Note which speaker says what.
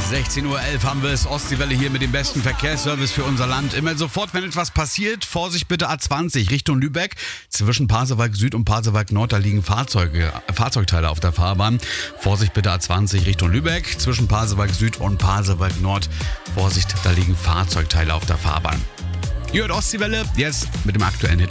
Speaker 1: 16:11 Uhr haben wir es. Ostseewelle hier mit dem besten Verkehrsservice für unser Land. Immer sofort, wenn etwas passiert, Vorsicht bitte A20 Richtung Lübeck. Zwischen Pasewalk Süd und Pasewalk Nord, da liegen Fahrzeugteile auf der Fahrbahn. Vorsicht bitte A20 Richtung Lübeck. Zwischen Pasewalk Süd und Pasewalk Nord. Vorsicht, da liegen Fahrzeugteile auf der Fahrbahn. Ihr hört Ostseewelle, jetzt mit dem aktuellen Hit.